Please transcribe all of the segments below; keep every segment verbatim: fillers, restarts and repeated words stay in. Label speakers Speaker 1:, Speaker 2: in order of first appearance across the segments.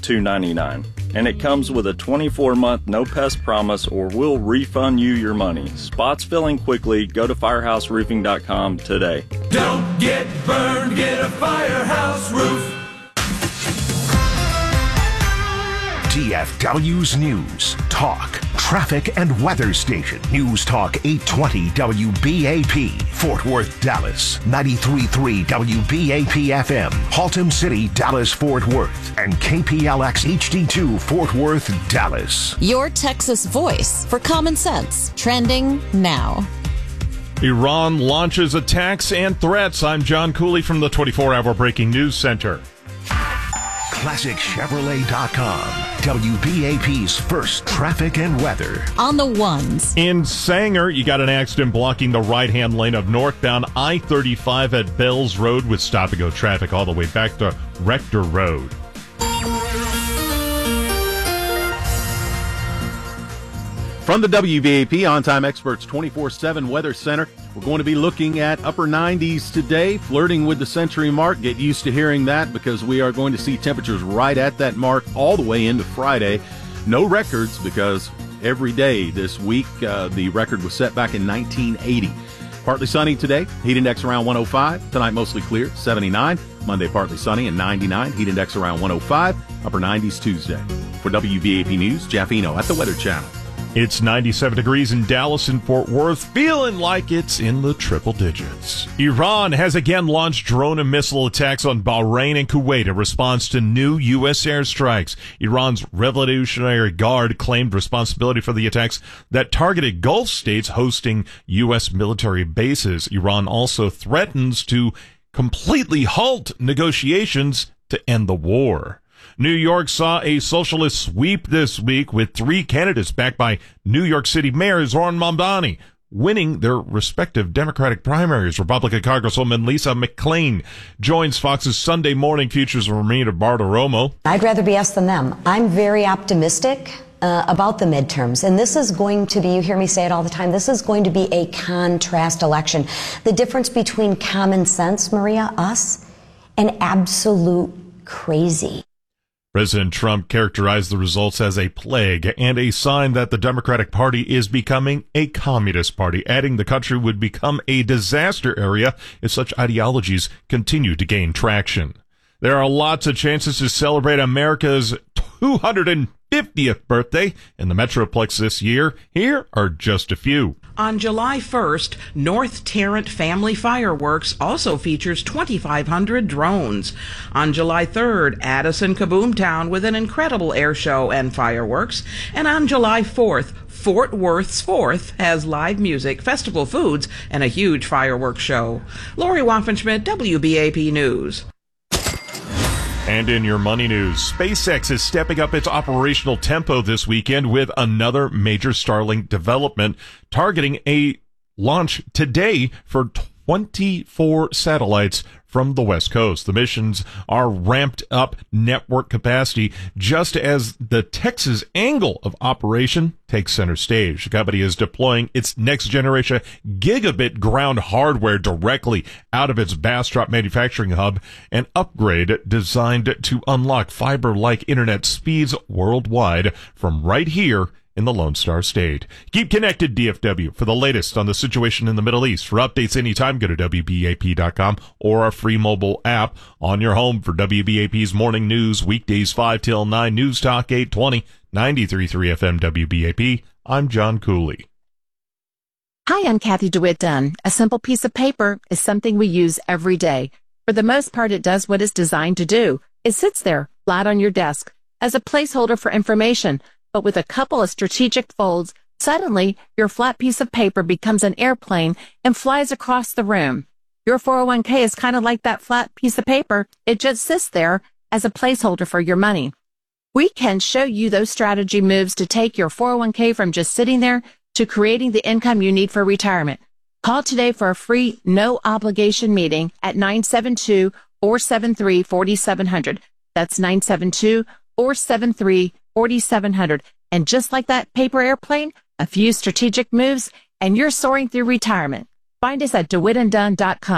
Speaker 1: two dollars and ninety-nine cents. And it comes with a twenty-four month no-pest promise or we'll refund you your money. Spots filling quickly. Go to firehouse roofing dot com today.
Speaker 2: Don't get burned, get a Firehouse Roof.
Speaker 3: D F W's News, Talk, Traffic and Weather Station. News Talk eight twenty W B A P, Fort Worth, Dallas. ninety-three point three W B A P F M, Haltom City, Dallas, Fort Worth. And K P L X H D two, Fort Worth, Dallas.
Speaker 4: Your Texas voice for common sense. Trending now.
Speaker 5: Iran launches attacks and threats. I'm John Cooley from the twenty-four hour Breaking News Center.
Speaker 3: Classic Chevrolet dot com, W B A P's first traffic and weather.
Speaker 4: On the ones.
Speaker 5: In Sanger, you got an accident blocking the right-hand lane of northbound I thirty-five at Bells Road with stop-and-go traffic all the way back to Rector Road.
Speaker 6: From the W B A P On-Time Experts twenty-four seven Weather Center, we're going to be looking at upper nineties today, flirting with the century mark. Get used to hearing that because we are going to see temperatures right at that mark all the way into Friday. No records because every day this week uh, the record was set back in nineteen eighty. Partly sunny today, heat index around one oh five. Tonight mostly clear, seventy-nine. Monday partly sunny and ninety-nine, heat index around one oh five. Upper nineties Tuesday. For W B A P News, Jeff Eno at the Weather Channel.
Speaker 5: It's ninety-seven degrees in Dallas and Fort Worth, feeling like it's in the triple digits. Iran has again launched drone and missile attacks on Bahrain and Kuwait in response to new U S airstrikes. Iran's Revolutionary Guard claimed responsibility for the attacks that targeted Gulf states hosting U S military bases. Iran also threatens to completely halt negotiations to end the war. New York saw a socialist sweep this week with three candidates backed by New York City Mayor Zohran Mamdani winning their respective Democratic primaries. Republican Congresswoman Lisa McClain joins Fox's Sunday Morning Futures with Romina Bartiromo.
Speaker 7: I'd rather be us than them. I'm very optimistic uh, about the midterms, and this is going to be, you hear me say it all the time, this is going to be a contrast election. The difference between common sense, Maria, us, and absolute crazy.
Speaker 5: President Trump characterized the results as a plague and a sign that the Democratic Party is becoming a communist party, adding the country would become a disaster area if such ideologies continue to gain traction. There are lots of chances to celebrate America's two hundred fiftieth birthday in the Metroplex this year. Here are just a few.
Speaker 8: On July first, North Tarrant Family Fireworks also features twenty-five hundred drones. On July third, Addison Kaboomtown with an incredible air show and fireworks. And on July fourth, Fort Worth's fourth has live music, festival foods, and a huge fireworks show. Lori Waffenschmidt, W B A P News.
Speaker 5: And in your money news, SpaceX is stepping up its operational tempo this weekend with another major Starlink development targeting a launch today for twenty-four satellites from the West Coast. The missions are ramped up network capacity just as the Texas angle of operation takes center stage. The company is deploying its next generation gigabit ground hardware directly out of its Bastrop manufacturing hub, an upgrade designed to unlock fiber-like internet speeds worldwide from right here in the Lone Star State. Keep connected, D F W, for the latest on the situation in the Middle East. For updates anytime, go to W B A P dot com or our free mobile app on your home for W B A P's morning news, weekdays five till nine, News Talk eight twenty, ninety-three point three F M W B A P. I'm John Cooley.
Speaker 9: Hi, I'm Kathy DeWitt Dunn. A simple piece of paper is something we use every day. For the most part, it does what it's designed to do. It sits there, flat on your desk, as a placeholder for information. But with a couple of strategic folds, suddenly your flat piece of paper becomes an airplane and flies across the room. Your four oh one k is kind of like that flat piece of paper. It just sits there as a placeholder for your money. We can show you those strategy moves to take your four oh one k from just sitting there to creating the income you need for retirement. Call today for a free, no-obligation meeting at nine seven two, four seven three, four seven zero zero. That's nine seven two, four seven three, four seven zero zero. And just like that paper airplane, a few strategic moves, and you're soaring through retirement. Find us at DeWitt and Dunn dot com.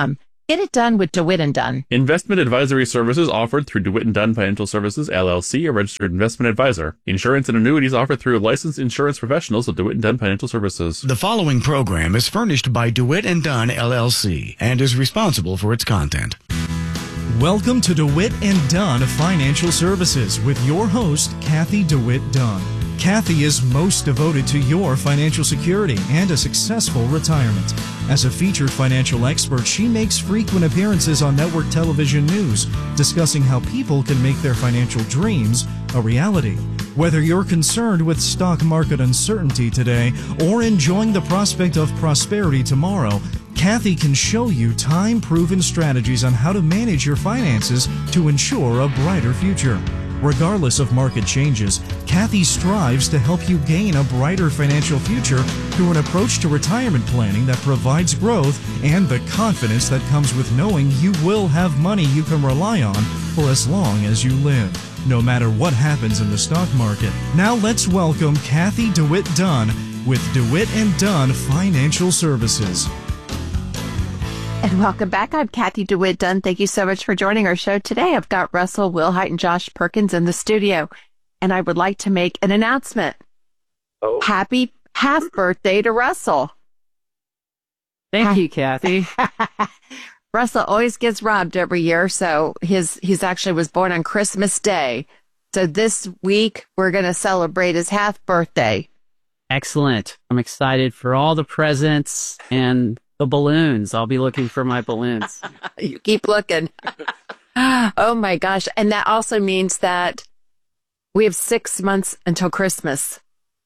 Speaker 9: Get it done with DeWitt and Dunn.
Speaker 10: Investment advisory services offered through DeWitt and Dunn Financial Services, L L C, a registered investment advisor. Insurance and annuities offered through licensed insurance professionals of DeWitt and Dunn Financial Services.
Speaker 11: The following program is furnished by DeWitt and Dunn, L L C, and is responsible for its content.
Speaker 12: Welcome to DeWitt and Dunn Financial Services with your host, Kathy DeWitt Dunn. Kathy is most devoted to your financial security and a successful retirement. As a featured financial expert, she makes frequent appearances on network television news, discussing how people can make their financial dreams a reality. Whether you're concerned with stock market uncertainty today or enjoying the prospect of prosperity tomorrow, Kathy can show you time-proven strategies on how to manage your finances to ensure a brighter future. Regardless of market changes, Kathy strives to help you gain a brighter financial future through an approach to retirement planning that provides growth and the confidence that comes with knowing you will have money you can rely on for as long as you live, no matter what happens in the stock market. Now let's welcome Kathy DeWitt Dunn with DeWitt and Dunn Financial Services.
Speaker 9: And welcome back. I'm Kathy DeWitt Dunn. Thank you so much for joining our show today. I've got Russell Wilhite and Josh Perkins in the studio, and I would like to make an announcement.
Speaker 13: Oh.
Speaker 9: Happy half birthday to Russell.
Speaker 13: Thank
Speaker 9: ha-
Speaker 13: you, Kathy.
Speaker 9: Russell always gets robbed every year, so his he's actually was born on Christmas Day. So this week we're going to celebrate his half birthday.
Speaker 13: Excellent. I'm excited for all the presents and the balloons. I'll be looking for my balloons.
Speaker 9: You keep looking. Oh my gosh. And that also means that we have six months until Christmas.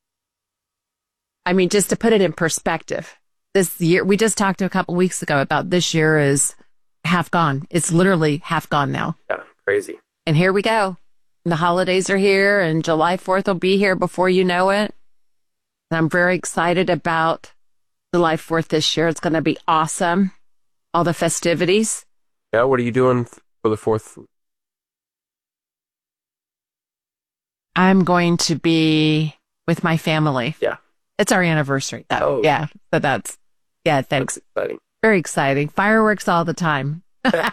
Speaker 9: I mean, just to put it in perspective, this year, we just talked a couple weeks ago about this year is half gone. It's literally half gone now.
Speaker 13: Yeah, crazy.
Speaker 9: And here we go. The holidays are here and July fourth will be here before you know it. And I'm very excited about July fourth this year. It's going to be awesome. All the festivities.
Speaker 13: Yeah, what are you doing for the fourth?
Speaker 9: I'm going to be with my family.
Speaker 13: Yeah.
Speaker 9: It's our anniversary. Though.
Speaker 13: Oh.
Speaker 9: Yeah. So that's, yeah, thanks.
Speaker 13: That's exciting.
Speaker 9: Very exciting. Fireworks all the time.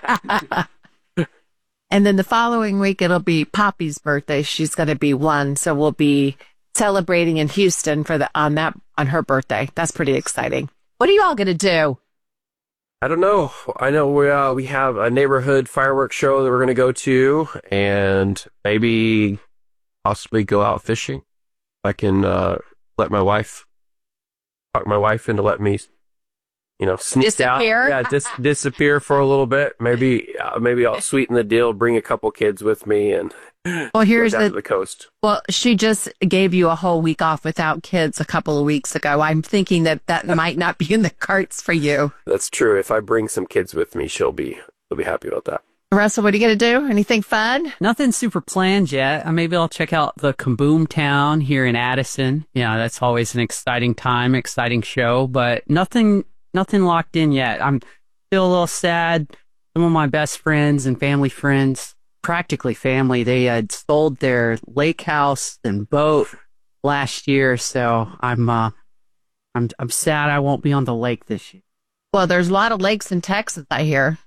Speaker 9: And then the following week, it'll be Poppy's birthday. She's going to be one. So we'll be celebrating in Houston for the on that on her birthday. That's pretty exciting. What are you all going to do?
Speaker 13: I don't know. I know we uh, we have a neighborhood fireworks show that we're going to go to, and maybe possibly go out fishing. I can uh, let my wife talk my wife into letting me, you know, sneak
Speaker 9: disappear.
Speaker 13: out. Yeah, dis- disappear for a little bit. Maybe uh, maybe I'll sweeten the deal. Bring a couple kids with me and.
Speaker 9: Well, here's
Speaker 13: down
Speaker 9: the,
Speaker 13: to the coast.
Speaker 9: Well, she just gave you a whole week off without kids a couple of weeks ago. I'm thinking that that might not be in the cards for you.
Speaker 13: That's true. If I bring some kids with me, she'll be she'll be happy about that.
Speaker 9: Russell, what are you going to do? Anything fun?
Speaker 14: Nothing super planned yet. Uh, maybe I'll check out the Kaboom Town here in Addison. Yeah, that's always an exciting time, exciting show, but nothing nothing locked in yet. I'm still a little sad. Some of my best friends and family friends, practically family, they had sold their lake house and boat last year, so I'm uh I'm I'm sad I won't be on the lake this year.
Speaker 9: Well, there's a lot of lakes in Texas, I hear.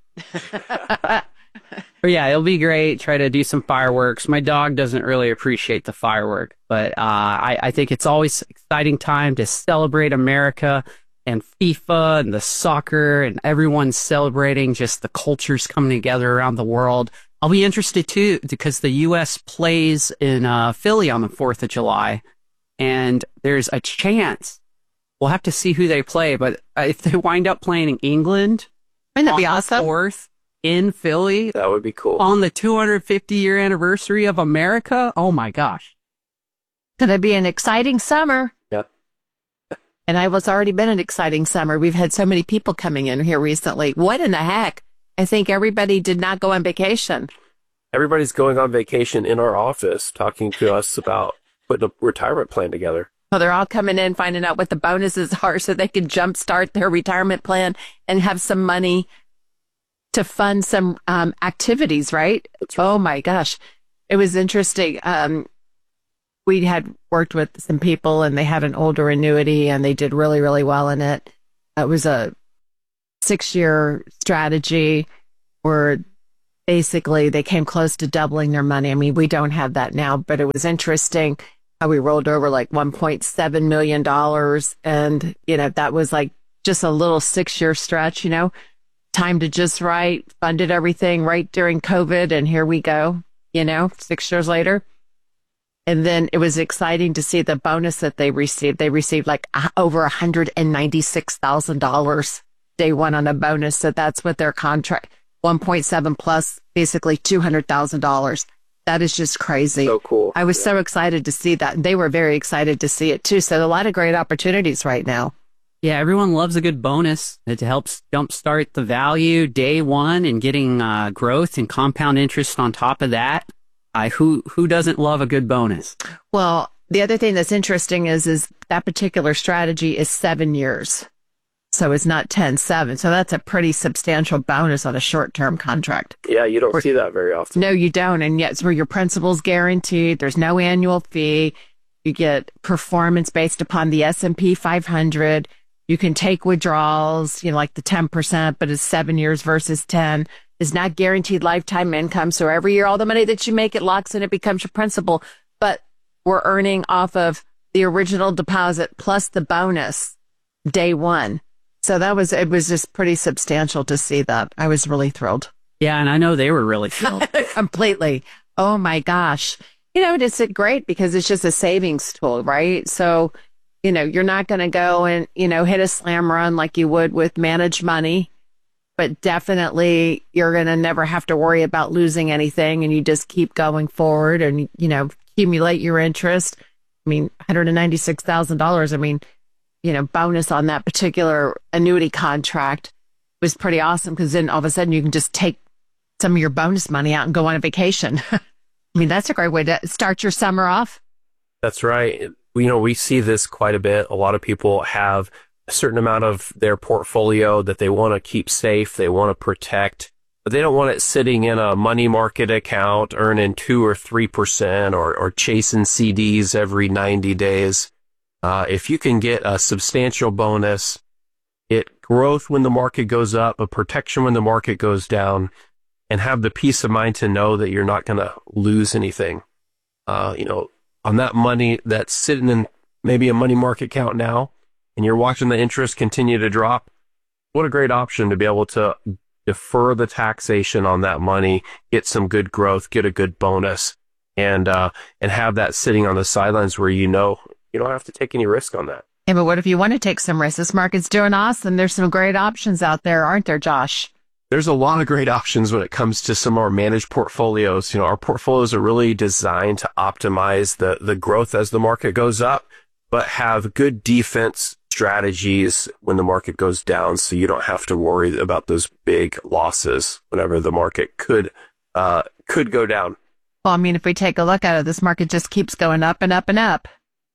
Speaker 14: But yeah, it'll be great. Try to do some fireworks. My dog doesn't really appreciate the firework, but uh I, I think it's always exciting time to celebrate America and FIFA and the soccer, and everyone's celebrating just the cultures coming together around the world. I'll be interested too, because the U S plays in uh, Philly on the fourth of July, and there's a chance we'll have to see who they play. But if they wind up playing in England,
Speaker 9: wouldn't that be awesome?
Speaker 14: Fourth in Philly,
Speaker 13: that would be cool.
Speaker 14: On the two hundred fifty year anniversary of America, oh my gosh,
Speaker 9: it's gonna be an exciting summer.
Speaker 13: Yep.
Speaker 9: And I was already been an exciting summer. We've had so many people coming in here recently. What in the heck? I think everybody did not go on vacation.
Speaker 13: Everybody's going on vacation in our office, talking to us about putting a retirement plan together.
Speaker 9: Well, they're all coming in, finding out what the bonuses are so they can jumpstart their retirement plan and have some money to fund some um, activities, right? right? Oh, my gosh. It was interesting. Um, we had worked with some people, and they had an older annuity, and they did really, really well in it. It was a six-year strategy where basically they came close to doubling their money. I mean, we don't have that now, but it was interesting how we rolled over like one point seven million dollars. And, you know, that was like just a little six-year stretch, you know, timed it just right, funded everything right during COVID. And here we go, you know, six years later. And then it was exciting to see the bonus that they received. They received like over one hundred ninety-six thousand dollars day one on a bonus. So that's what their contract, one point seven plus basically two hundred thousand dollars. That is just crazy.
Speaker 13: So cool.
Speaker 9: I was
Speaker 13: yeah.
Speaker 9: so excited to see that. They were very excited to see it too. So a lot of great opportunities right now.
Speaker 14: Yeah, everyone loves a good bonus. It helps jumpstart the value day one and getting uh, growth and compound interest on top of that. Uh, who who doesn't love a good bonus?
Speaker 9: Well, the other thing that's interesting is is that particular strategy is seven years. So it's not ten seven. So that's a pretty substantial bonus on a short-term contract.
Speaker 13: Yeah, you don't where, see that very often.
Speaker 9: No, you don't. And yet, where your principal's guaranteed, there's no annual fee. You get performance based upon the S and P five hundred. You can take withdrawals, you know, like the ten percent, but it's seven years versus ten. Is not guaranteed lifetime income. So every year, all the money that you make, it locks in, it becomes your principal. But we're earning off of the original deposit plus the bonus day one. So that was, it was just pretty substantial to see that. I was really thrilled.
Speaker 14: Yeah. And I know they were really thrilled.
Speaker 9: Completely. Oh my gosh. You know, it's great because it's just a savings tool, right? So, you know, you're not going to go and, you know, hit a slam run like you would with managed money. But definitely you're going to never have to worry about losing anything, and you just keep going forward and, you know, accumulate your interest. I mean, one hundred ninety-six thousand dollars, I mean, you know, bonus on that particular annuity contract was pretty awesome because then all of a sudden you can just take some of your bonus money out and go on a vacation. I mean, that's a great way to start your summer off.
Speaker 13: That's right. You know, we see this quite a bit. A lot of people have a certain amount of their portfolio that they want to keep safe, they want to protect, but they don't want it sitting in a money market account earning two or three percent or or chasing C Ds every ninety days. Uh, if you can get a substantial bonus, it growth when the market goes up, a protection when the market goes down, and have the peace of mind to know that you're not going to lose anything. Uh, you know, on that money that's sitting in maybe a money market account now, and you're watching the interest continue to drop, what a great option to be able to defer the taxation on that money, get some good growth, get a good bonus, and uh, and have that sitting on the sidelines where you know you don't have to take any risk on that.
Speaker 9: Yeah, but what if you want to take some risks? This market's doing awesome. There's some great options out there, aren't there, Josh?
Speaker 13: There's a lot of great options when it comes to some of our managed portfolios. You know, our portfolios are really designed to optimize the the growth as the market goes up, but have good defense strategies when the market goes down, so you don't have to worry about those big losses whenever the market could uh, could go down.
Speaker 9: Well, I mean, if we take a look at it, this market just keeps going up and up and up.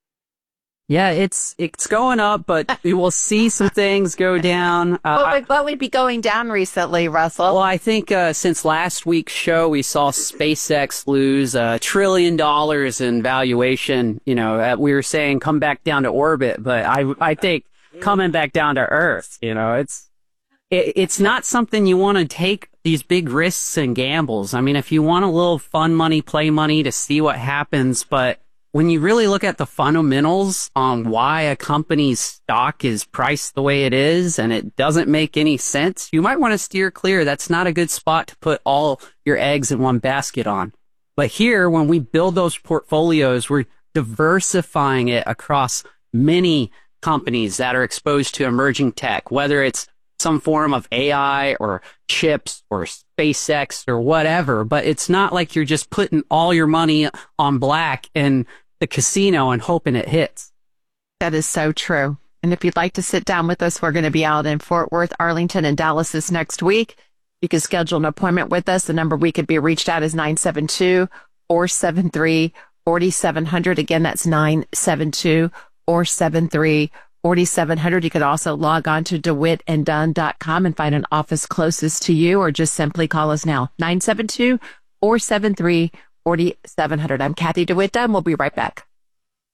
Speaker 14: Yeah, it's it's going up, but we will see some things go down. Uh,
Speaker 9: what, would, what would be going down recently, Russell?
Speaker 14: Well, I think uh, since last week's show, we saw SpaceX lose a trillion dollars in valuation. You know, uh, we were saying come back down to orbit, but I I think coming back down to Earth. You know, it's it, it's not something you want to take these big risks and gambles. I mean, if you want a little fun money, play money to see what happens, but when you really look at the fundamentals on why a company's stock is priced the way it is and it doesn't make any sense, you might want to steer clear. That's not a good spot to put all your eggs in one basket on. But here, when we build those portfolios, we're diversifying it across many companies that are exposed to emerging tech, whether it's some form of A I or chips or SpaceX or whatever. But it's not like you're just putting all your money on black and the casino and hoping it hits.
Speaker 9: That is so true. And if you'd like to sit down with us, we're going to be out in Fort Worth, Arlington, and Dallas this next week. You can schedule an appointment with us. The number we could be reached at is nine seven two, four seven three, four seven zero zero. Again, that's nine seven two, four seven three, four seven zero zero. You could also log on to DeWitt and Dunn dot com and find an office closest to you, or just simply call us now, nine seven two, four seven three, four seven zero zero. I'm Kathy DeWitt Dunn. We'll be right back.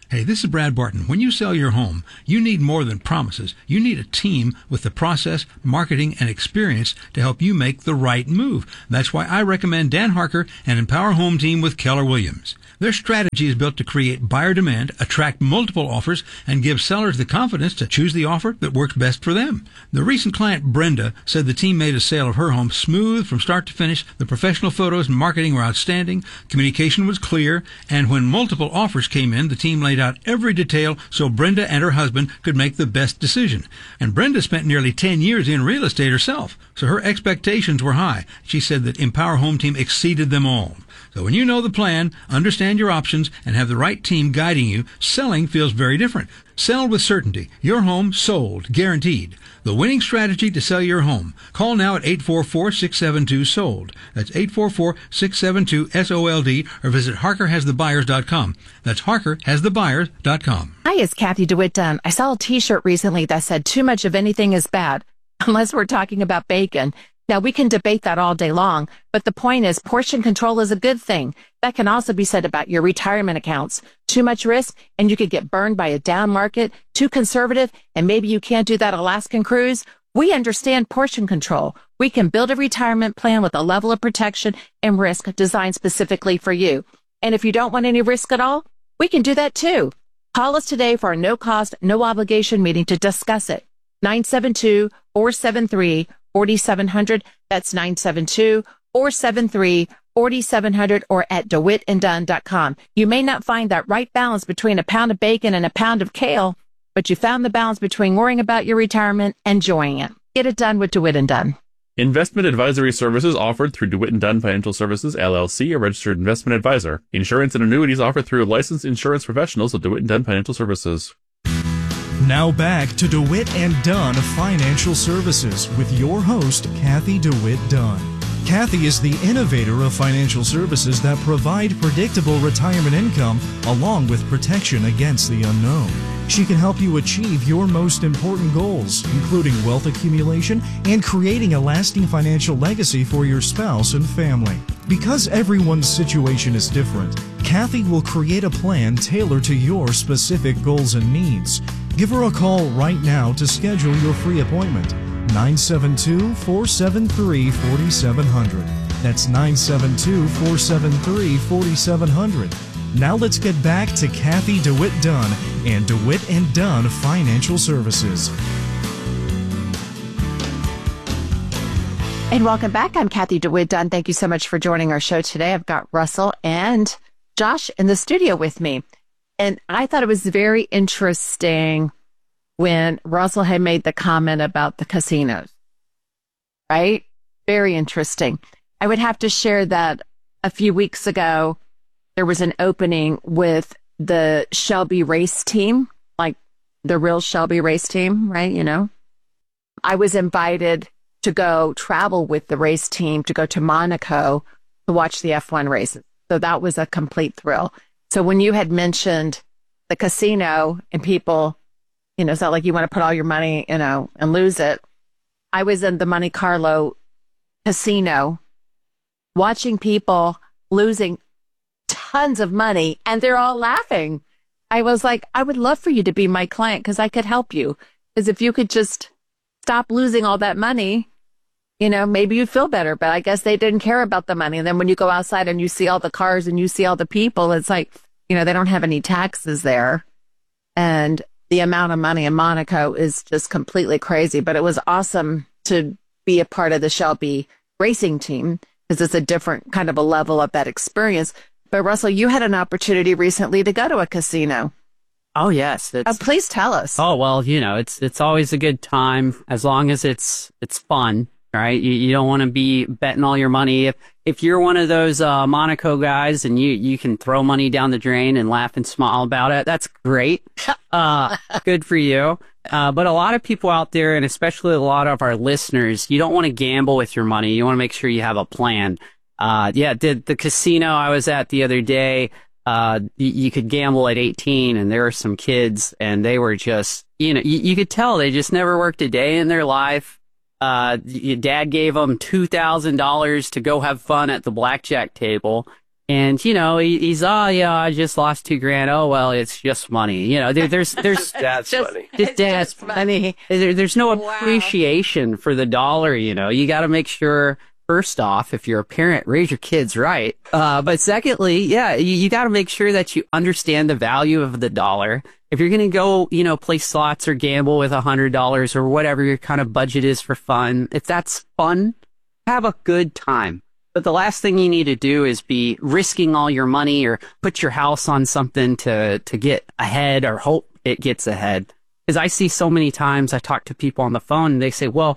Speaker 15: Hey, this is Brad Barton. When you sell your home, you need more than promises. You need a team with the process, marketing, and experience to help you make the right move. That's why I recommend Dan Harker and Empower Home Team with Keller Williams. Their strategy is built to create buyer demand, attract multiple offers, and give sellers the confidence to choose the offer that works best for them. The recent client, Brenda, said the team made a sale of her home smooth from start to finish. The professional photos and marketing were outstanding, communication was clear, and when multiple offers came in, the team laid out every detail so Brenda and her husband could make the best decision. And Brenda spent nearly ten years in real estate herself, so her expectations were high. She said that Empower Home Team exceeded them all. So when you know the plan, understand your options, and have the right team guiding you, selling feels very different. Sell with certainty. Your home sold, guaranteed. The winning strategy to sell your home. Call now at eight four four, six seven two, SOLD. That's eight four four, six seven two, S O L D, or visit Harker Has The Buyers dot com. That's Harker Has The Buyers dot com.
Speaker 9: Hi, it's Kathy DeWitt Dunn. I saw a t-shirt recently that said too much of anything is bad, unless we're talking about bacon. Now, we can debate that all day long, but the point is portion control is a good thing. That can also be said about your retirement accounts. Too much risk, and you could get burned by a down market. Too conservative, and maybe you can't do that Alaskan cruise. We understand portion control. We can build a retirement plan with a level of protection and risk designed specifically for you. And if you don't want any risk at all, we can do that too. Call us today for a no-cost, no-obligation meeting to discuss it. nine seven two, four seven three, four seven zero zero. That's nine seven two, four seven three, four seven zero zero or at DeWitt and Dunn dot com. You may not find that right balance between a pound of bacon and a pound of kale, but you found the balance between worrying about your retirement and enjoying it. Get it done with DeWitt and Dunn.
Speaker 10: Investment advisory services offered through DeWitt and Dunn Financial Services, L L C, a registered investment advisor. Insurance and annuities offered through licensed insurance professionals of DeWitt and Dunn Financial Services.
Speaker 12: Now back to DeWitt and Dunn Financial Services with your host, Kathy DeWitt Dunn. Kathy is the innovator of financial services that provide predictable retirement income along with protection against the unknown. She can help you achieve your most important goals, including wealth accumulation and creating a lasting financial legacy for your spouse and family. Because everyone's situation is different, Kathy will create a plan tailored to your specific goals and needs. Give her a call right now to schedule your free appointment. nine seven two, four seven three, four seven zero zero. That's nine seven two, four seven three, four seven zero zero. Now let's get back to Kathy DeWitt Dunn and DeWitt and Dunn Financial Services.
Speaker 9: And welcome back. I'm Kathy DeWitt Dunn. Thank you so much for joining our show today. I've got Russell and Josh in the studio with me. And I thought it was very interesting when Russell had made the comment about the casinos, right? Very interesting. I would have to share that a few weeks ago, there was an opening with the Shelby race team, like the real Shelby race team, right? You know, I was invited to go travel with the race team to go to Monaco to watch the F one races. So that was a complete thrill. So when you had mentioned the casino and people, you know, it's not like you want to put all your money, you know, and lose it. I was in the Monte Carlo casino watching people losing tons of money and they're all laughing. I was like, I would love for you to be my client because I could help you. Because if you could just stop losing all that money, you know, maybe you'd feel better. But I guess they didn't care about the money. And then when you go outside and you see all the cars and you see all the people, it's like, you know, they don't have any taxes there. And the amount of money in Monaco is just completely crazy. But it was awesome to be a part of the Shelby racing team because it's a different kind of a level of that experience. But Russell, you had an opportunity recently to go to a casino.
Speaker 14: Oh, yes.
Speaker 9: Oh, please tell us.
Speaker 14: Oh, well, you know, it's it's always a good time as long as it's it's fun, right? You, you don't want to be betting all your money. If if you're one of those uh, Monaco guys and you, you can throw money down the drain and laugh and smile about it, that's great. Uh, good for you. Uh, but a lot of people out there, and especially a lot of our listeners, you don't want to gamble with your money. You want to make sure you have a plan. Uh, yeah, did the casino I was at the other day, uh, you, you could gamble at eighteen, and there were some kids, and they were just, you know, you, you could tell they just never worked a day in their life. Uh, your dad gave them two thousand dollars to go have fun at the blackjack table, And, you know, he, he's, oh, yeah, I just lost two grand. Oh, well, it's just money. You know, there, there's, there's,
Speaker 13: That's
Speaker 14: just,
Speaker 13: funny.
Speaker 14: Just, that's funny. There, there's no appreciation for the dollar, you know. You got to make sure, first off, if you're a parent, raise your kids right. Uh, but secondly, yeah, you, you got to make sure that you understand the value of the dollar. If you're going to go, you know, play slots or gamble with a hundred dollars or whatever your kind of budget is for fun, if that's fun, have a good time. But the last thing you need to do is be risking all your money or put your house on something to, to get ahead or hope it gets ahead. Because I see so many times I talk to people on the phone and they say, well,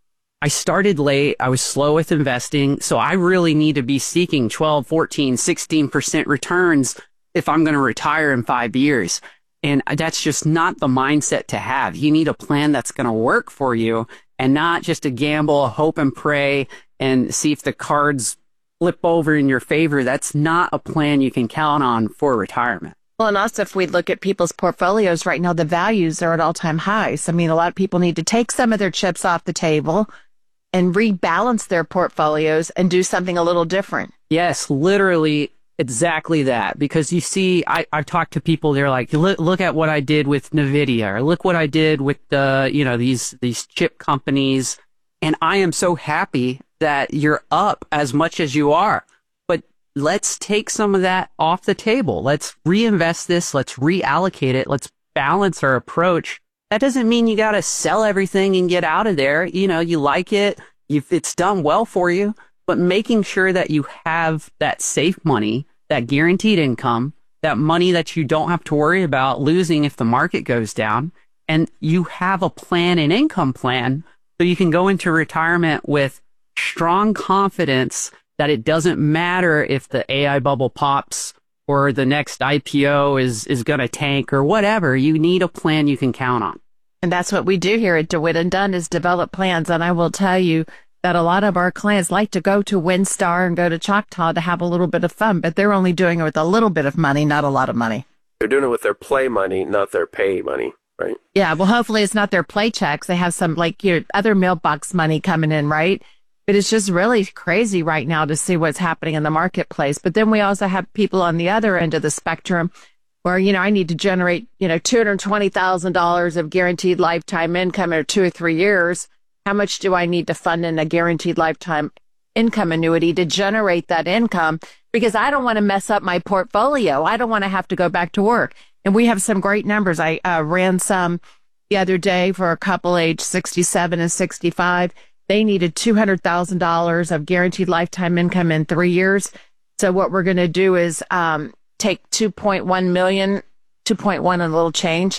Speaker 14: I started late. I was slow with investing. So I really need to be seeking twelve, fourteen, sixteen percent returns if I'm going to retire in five years. And that's just not the mindset to have. You need a plan that's going to work for you and not just a gamble, hope and pray and see if the cards flip over in your favor. That's not a plan you can count on for retirement.
Speaker 9: Well, and also if we look at people's portfolios right now, the values are at all-time highs. I mean, a lot of people need to take some of their chips off the table and rebalance their portfolios and do something a little different.
Speaker 14: Yes, literally exactly that. Because you see, I, I've talked to people, they're like, look, look at what I did with NVIDIA, or look what I did with the, you know, these, these chip companies. And I am so happy that you're up as much as you are. But let's take some of that off the table. Let's reinvest this. Let's reallocate it. Let's balance our approach. That doesn't mean you got to sell everything and get out of there. You know, you like it. You've, it's done well for you. But making sure that you have that safe money, that guaranteed income, that money that you don't have to worry about losing if the market goes down, and you have a plan, an income plan, so you can go into retirement with strong confidence that it doesn't matter if the A I bubble pops or the next I P O is, is going to tank or whatever. You need a plan you can count on.
Speaker 9: And that's what we do here at DeWitt and Dunn is develop plans. And I will tell you that a lot of our clients like to go to WinStar and go to Choctaw to have a little bit of fun, but they're only doing it with a little bit of money, not a lot of money.
Speaker 13: They're doing it with their play money, not their pay money, right?
Speaker 9: Yeah, well, hopefully it's not their play checks. They have some, like, your other mailbox money coming in, right? But it's just really crazy right now to see what's happening in the marketplace. But then we also have people on the other end of the spectrum where, you know, I need to generate, you know, two hundred twenty thousand dollars of guaranteed lifetime income in two or three years. How much do I need to fund in a guaranteed lifetime income annuity to generate that income? Because I don't want to mess up my portfolio. I don't want to have to go back to work. And we have some great numbers. I uh, ran some the other day for a couple age sixty-seven and sixty-five. They needed two hundred thousand dollars of guaranteed lifetime income in three years. So what we're going to do is um, take two point one million, two point one and a little change,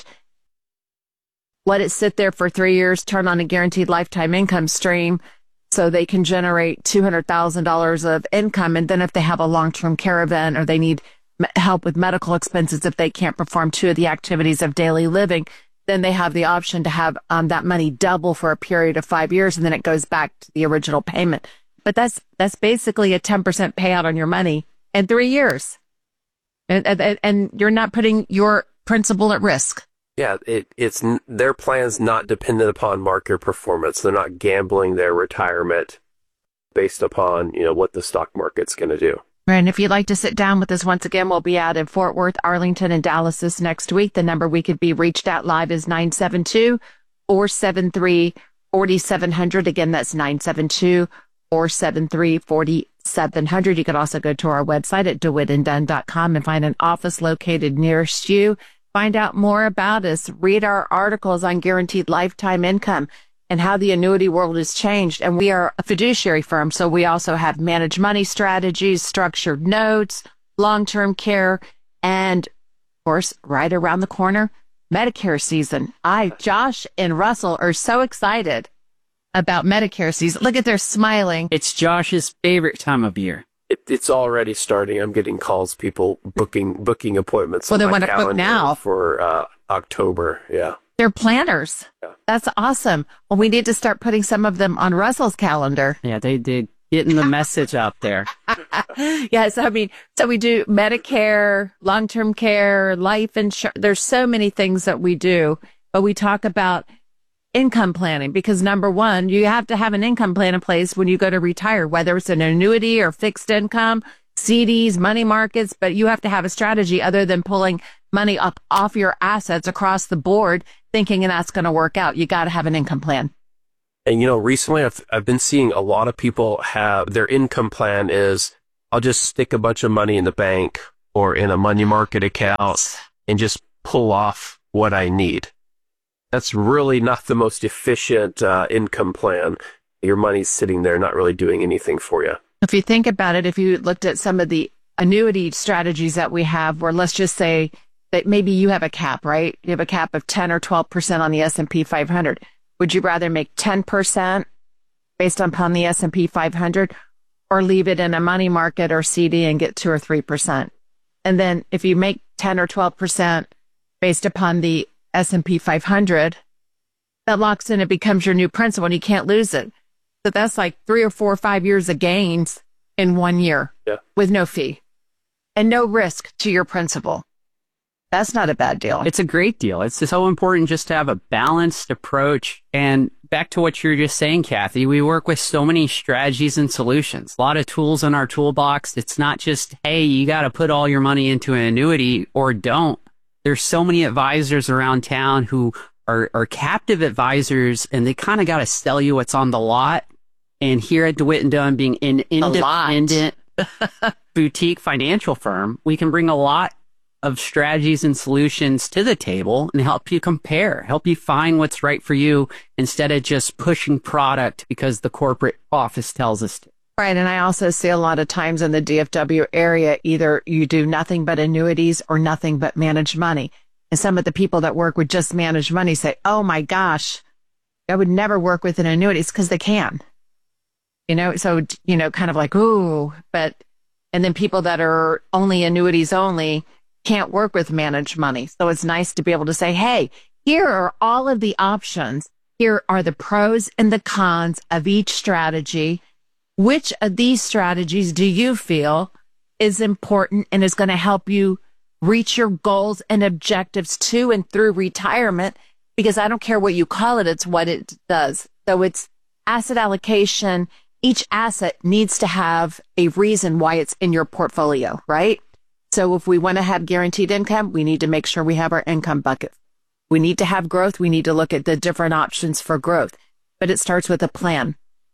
Speaker 9: let it sit there for three years, turn on a guaranteed lifetime income stream so they can generate two hundred thousand dollars of income. And then if they have a long-term care event or they need help with medical expenses, if they can't perform two of the activities of daily living, then they have the option to have um, that money double for a period of five years, and then it goes back to the original payment. But that's that's basically a ten percent payout on your money in three years. And, and, and you're not putting your principal at risk.
Speaker 13: Yeah, it, it's their plan's not dependent upon market performance. They're not gambling their retirement based upon, you know, what the stock market's going to do.
Speaker 9: And if you'd like to sit down with us once again, we'll be out in Fort Worth, Arlington, and Dallas this next week. The number we could be reached at live is nine seven two, four seven three, four seven zero zero. Again, that's nine seven two, four seven three, four seven zero zero. You can also go to our website at dewitt and dunn dot com and find an office located nearest you. Find out more about us. Read our articles on guaranteed lifetime income and how the annuity world has changed. And we are a fiduciary firm, so we also have managed money strategies, structured notes, long-term care, and, of course, right around the corner, Medicare season. I, Josh and Russell are so excited about Medicare season. Look at their smiling.
Speaker 14: It's Josh's favorite time of year.
Speaker 13: It, it's already starting. I'm getting calls, people booking booking appointments.
Speaker 9: Well, they
Speaker 13: on my
Speaker 9: want to book now
Speaker 13: for uh, October. Yeah,
Speaker 9: they're planners. Yeah. That's awesome. Well, we need to start putting some of them on Russell's calendar.
Speaker 14: Yeah, they did getting the message out there.
Speaker 9: Yes, I mean, so we do Medicare, long-term care, life insurance. There's so many things that we do, but we talk about income planning because, number one, you have to have an income plan in place when you go to retire, whether it's an annuity or fixed income. C Ds, money markets, but you have to have a strategy other than pulling money up off your assets across the board, thinking that's going to work out. You got to have an income plan.
Speaker 13: And, you know, recently I've, I've been seeing a lot of people have their income plan is, I'll just stick a bunch of money in the bank or in a money market account and just pull off what I need. That's really not the most efficient uh, income plan. Your money's sitting there not really doing anything for you.
Speaker 9: If you think about it, if you looked at some of the annuity strategies that we have, where let's just say that maybe you have a cap, right? You have a cap of ten or twelve percent on the S and P five hundred. Would you rather make ten percent based upon the S and P five hundred or leave it in a money market or C D and get two or three percent? And then if you make ten or twelve percent based upon the S and P five hundred, that locks in, it becomes your new principal and you can't lose it. So that's like three or four or five years of gains in one year
Speaker 13: yeah.
Speaker 9: with no fee and no risk to your principal. That's not a bad deal.
Speaker 14: It's a great deal. It's so important just to have a balanced approach. And back to what you were just saying, Kathy, we work with so many strategies and solutions, a lot of tools in our toolbox. It's not just, hey, you got to put all your money into an annuity or don't. There's so many advisors around town who are, are captive advisors, and they kind of got to sell you what's on the lot. And here at DeWitt and Dunn, being an independent boutique financial firm, we can bring a lot of strategies and solutions to the table and help you compare, help you find what's right for you instead of just pushing product because the corporate office tells us to.
Speaker 9: Right. And I also see a lot of times in the D F W area, either you do nothing but annuities or nothing but managed money. And some of the people that work with just managed money say, oh my gosh, I would never work with an annuities because they can. You know, so, you know, kind of like, ooh, but, and then people that are only annuities only can't work with managed money. So it's nice to be able to say, hey, here are all of the options. Here are the pros and the cons of each strategy. Which of these strategies do you feel is important and is going to help you reach your goals and objectives to and through retirement? Because I don't care what you call it, it's what it does. So it's asset allocation. Each asset needs to have a reason why it's in your portfolio, right? So if we want to have guaranteed income, we need to make sure we have our income bucket. We need to have growth. We need to look at the different options for growth, but it starts with a plan.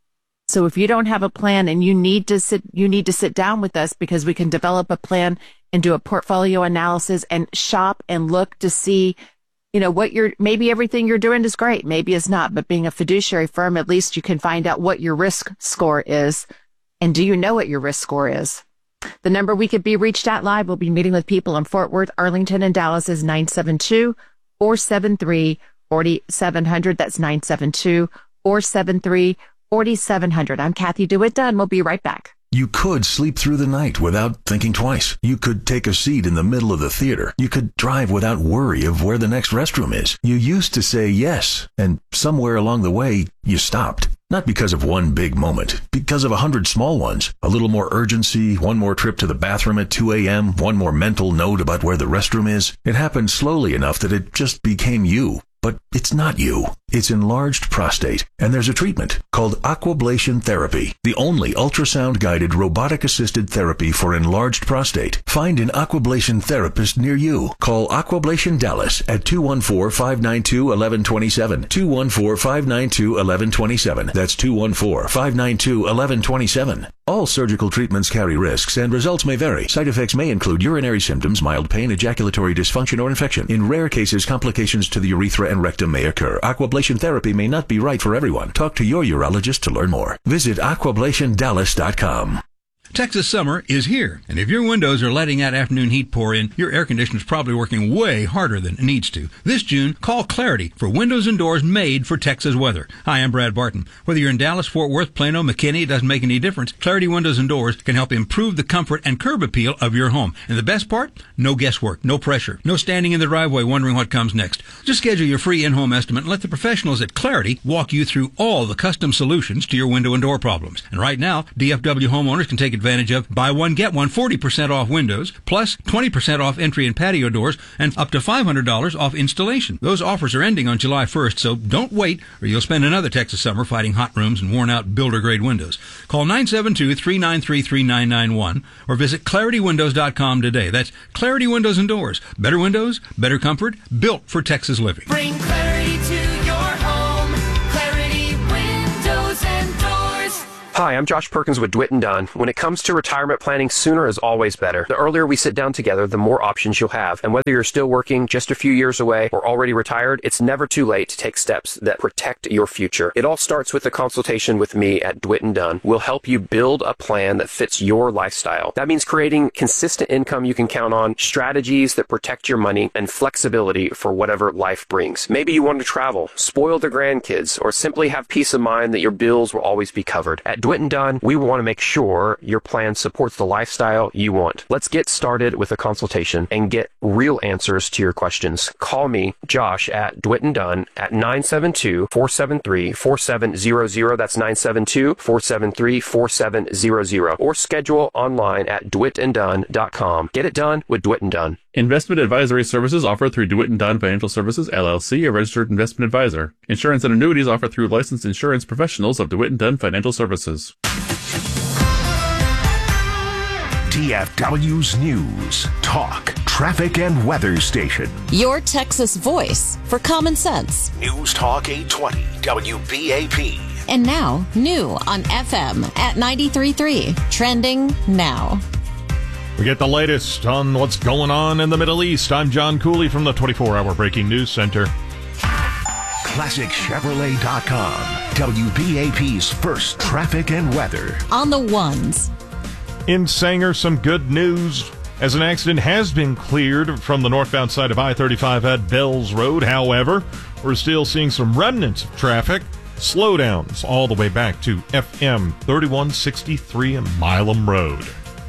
Speaker 9: So if you don't have a plan and you need to sit, you need to sit down with us because we can develop a plan and do a portfolio analysis and shop and look to see, you know, what you're, maybe everything you're doing is great. Maybe it's not, but being a fiduciary firm, at least you can find out what your risk score is. And do you know what your risk score is? The number we could be reached at live, we'll be meeting with people in Fort Worth, Arlington, and Dallas is nine seven two, four seven three, four seven zero zero. That's nine seven two, four seven three, four seven zero zero. I'm Kathy DeWitt Dunn. We'll be right back.
Speaker 16: You could sleep through the night without thinking twice. You could take a seat in the middle of the theater. You could drive without worry of where the next restroom is. You used to say yes, and somewhere along the way, you stopped. Not because of one big moment, because of a hundred small ones. A little more urgency, one more trip to the bathroom at two a.m., one more mental note about where the restroom is. It happened slowly enough that it just became you. But it's not you. It's enlarged prostate, and there's a treatment called aquablation therapy, the only ultrasound-guided robotic-assisted therapy for enlarged prostate. Find an aquablation therapist near you. Call Aquablation Dallas at two one four, five nine two, one one two seven, two one four, five nine two, one one two seven. That's two one four, five nine two, one one two seven. All surgical treatments carry risks, and results may vary. Side effects may include urinary symptoms, mild pain, ejaculatory dysfunction, or infection. In rare cases, complications to the urethra and rectum may occur. Aquablation therapy may not be right for everyone. Talk to your urologist to learn more. Visit aquablation dallas dot com.
Speaker 15: Texas summer is here, and if your windows are letting that afternoon heat pour in, your air conditioner's probably working way harder than it needs to. This June, call Clarity for windows and doors made for Texas weather. Hi, I'm Brad Barton. Whether you're in Dallas, Fort Worth, Plano, McKinney, it doesn't make any difference. Clarity Windows and Doors can help improve the comfort and curb appeal of your home. And the best part? No guesswork, no pressure, no standing in the driveway wondering what comes next. Just schedule your free in-home estimate and let the professionals at Clarity walk you through all the custom solutions to your window and door problems. And right now, D F W homeowners can take advantage advantage of buy one, get one, forty percent off windows, plus twenty percent off entry and patio doors, and up to five hundred dollars off installation. Those offers are ending on July first, so don't wait or you'll spend another Texas summer fighting hot rooms and worn-out builder-grade windows. Call nine seven two, three nine three, three nine nine one or visit clarity windows dot com today. That's Clarity Windows and Doors. Better windows, better comfort, built for Texas living.
Speaker 2: Bring clarity to your home. Clarity Windows and Doors.
Speaker 13: Hi, I'm Josh Perkins with DeWitt and Dunn. When it comes to retirement planning, sooner is always better. The earlier we sit down together, the more options you'll have. And whether you're still working, just a few years away, or already retired, it's never too late to take steps that protect your future. It all starts with a consultation with me at DeWitt and Dunn. We'll help you build a plan that fits your lifestyle. That means creating consistent income you can count on, strategies that protect your money, and flexibility for whatever life brings. Maybe you want to travel, spoil the grandkids, or simply have peace of mind that your bills will always be covered. At DeWitt and Dunn, we want to make sure your plan supports the lifestyle you want. Let's get started with a consultation and get real answers to your questions. Call me, Josh, at DeWitt and Dunn at nine seven two, four seven three, four seven zero zero. That's nine seven two, four seven three, four seven zero zero. Or schedule online at dewitt and dunn dot com. Get it done with DeWitt and Dunn.
Speaker 10: Investment advisory services offered through DeWitt and Dunn Financial Services, L L C, a registered investment advisor. Insurance and annuities offered through licensed insurance professionals of DeWitt and Dunn Financial Services.
Speaker 3: D F W's News, Talk, Traffic, and Weather Station.
Speaker 4: Your Texas voice for common sense.
Speaker 3: News Talk eight twenty W B A P.
Speaker 4: And now, new on F M at ninety-three point three. Trending now.
Speaker 5: We get the latest on what's going on in the Middle East. I'm John Cooley from the twenty-four hour Breaking News Center.
Speaker 3: Classic Chevrolet dot com. W B A P's first traffic and weather.
Speaker 4: On the ones.
Speaker 5: In Sanger, some good news, as an accident has been cleared from the northbound side of I thirty-five at Bells Road. However, we're still seeing some remnants of traffic, slowdowns all the way back to F M thirty-one sixty-three and Milam Road.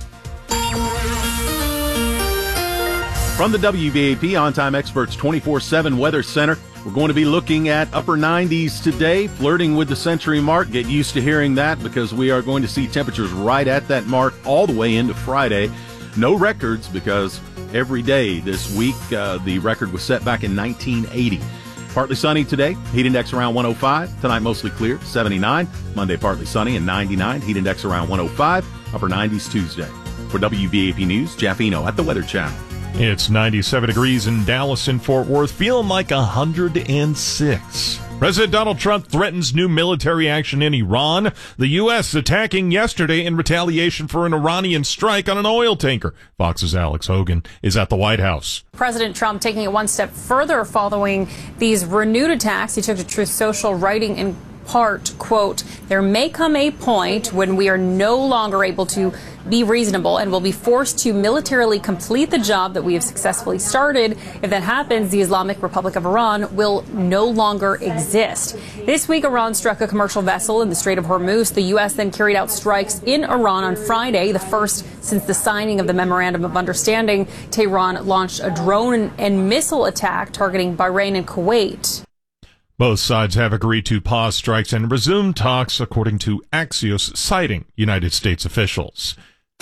Speaker 6: From the W B A P On-Time Experts twenty-four seven Weather Center, we're going to be looking at upper nineties today, flirting with the century mark. Get used to hearing that because we are going to see temperatures right at that mark all the way into Friday. No records because every day this week uh, the record was set back in nineteen eighty. Partly sunny today, heat index around one oh five. Tonight mostly clear, seventy-nine. Monday partly sunny and ninety-nine, heat index around one oh five. Upper nineties Tuesday. For W B A P News, Jeff Eno at the Weather Channel.
Speaker 5: It's ninety-seven degrees in Dallas and Fort Worth, feeling like one hundred six. President Donald Trump threatens new military action in Iran. The U S attacking yesterday in retaliation for an Iranian strike on an oil tanker. Fox's Alex Hogan is at the White House.
Speaker 17: President Trump taking it one step further following these renewed attacks. He took to Truth Social, writing in part, quote, "There may come a point when we are no longer able to be reasonable and will be forced to militarily complete the job that we have successfully started. If that happens, the Islamic Republic of Iran will no longer exist." This week, Iran struck a commercial vessel in the Strait of Hormuz. The U S then carried out strikes in Iran on Friday, the first since the signing of the Memorandum of Understanding. Tehran launched a drone and missile attack targeting Bahrain and Kuwait.
Speaker 5: Both sides have agreed to pause strikes and resume talks, according to Axios, citing United States officials.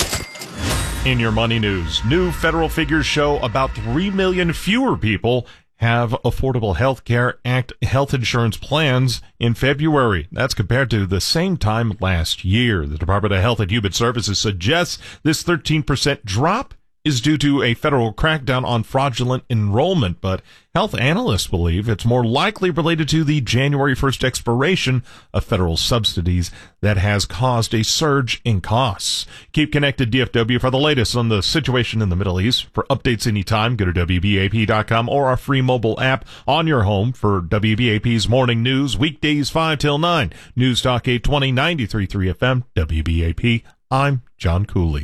Speaker 5: In your money news, new federal figures show about three million fewer people have Affordable Health Care Act health insurance plans in February. That's compared to the same time last year. The Department of Health and Human Services suggests this thirteen percent drop is due to a federal crackdown on fraudulent enrollment, but health analysts believe it's more likely related to the January first expiration of federal subsidies that has caused a surge in costs. Keep connected, D F W, for the latest on the situation in the Middle East. For updates anytime, go to W B A P dot com or our free mobile app on your home for W B A P's morning news, weekdays five till nine. News Talk eight twenty, ninety-three point three F M, W B A P. I'm John Cooley.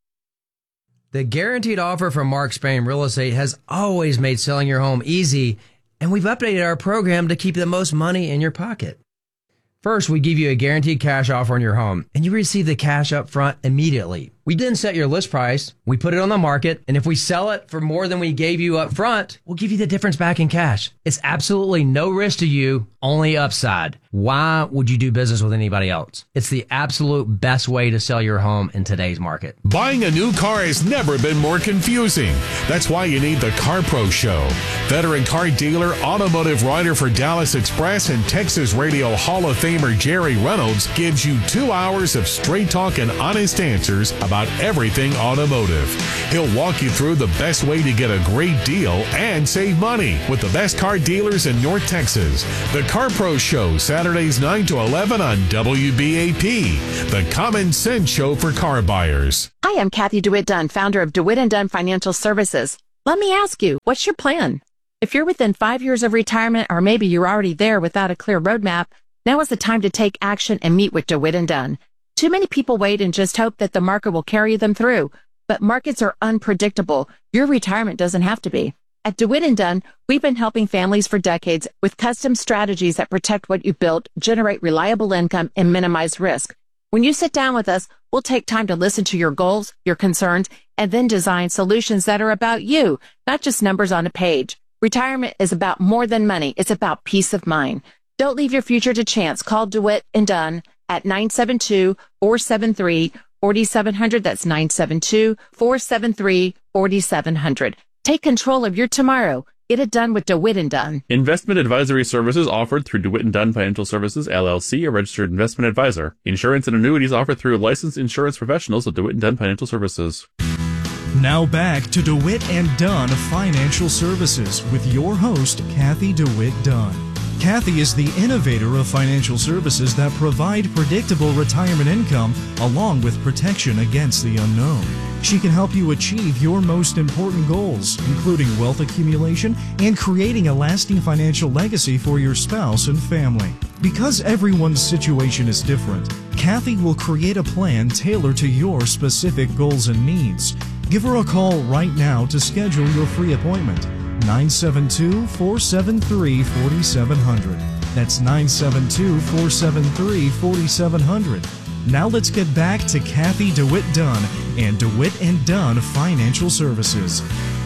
Speaker 18: The guaranteed offer from Mark Spain Real Estate has always made selling your home easy, and we've updated our program to keep the most money in your pocket. First, we give you a guaranteed cash offer on your home, and you receive the cash up front immediately, We then set your list price, we put it on the market, and if we sell it for more than we gave you up front, we'll give you the difference back in cash. It's absolutely no risk to you, only upside. Why would you do business with anybody else? It's the absolute best way to sell your home in today's market.
Speaker 19: Buying a new car has never been more confusing. That's why you need the Car Pro Show. Veteran car dealer, automotive writer for Dallas Express, and Texas Radio Hall of Famer Jerry Reynolds gives you two hours of straight talk and honest answers about everything automotive. He'll walk you through the best way to get a great deal and save money with the best car dealers in North Texas. The Car Pro Show, Saturdays nine to eleven on W B A P, the common sense show for car buyers.
Speaker 9: Hi, I'm Kathy DeWitt Dunn, founder of DeWitt and Dunn Financial Services. Let me ask you, what's your plan? If you're within five years of retirement, or maybe you're already there without a clear roadmap, now is the time to take action and meet with DeWitt and Dunn. Too many people wait and just hope that the market will carry them through. But markets are unpredictable. Your retirement doesn't have to be. At DeWitt and Dunn, we've been helping families for decades with custom strategies that protect what you built, generate reliable income, and minimize risk. When you sit down with us, we'll take time to listen to your goals, your concerns, and then design solutions that are about you, not just numbers on a page. Retirement is about more than money. It's about peace of mind. Don't leave your future to chance. Call DeWitt and Dunn at nine seven two, four seven three, four seven zero zero. That's nine seven two, four seven three, four seven zero zero. Take control of your tomorrow. Get it done with DeWitt and Dunn.
Speaker 10: Investment advisory services offered through DeWitt and Dunn Financial Services, L L C, a registered investment advisor. Insurance and annuities offered through licensed insurance professionals of DeWitt and Dunn Financial Services.
Speaker 12: Now back to DeWitt and Dunn Financial Services with your host, Kathy DeWitt Dunn. Kathy is the innovator of financial services that provide predictable retirement income along with protection against the unknown. She can help you achieve your most important goals, including wealth accumulation and creating a lasting financial legacy for your spouse and family. Because everyone's situation is different, Kathy will create a plan tailored to your specific goals and needs. Give her a call right now to schedule your free appointment. nine seven two, four seven three, four seven zero zero. That's nine seven two, four seven three, four seven zero zero. Now let's get back to Kathy DeWitt Dunn and DeWitt and Dunn Financial Services.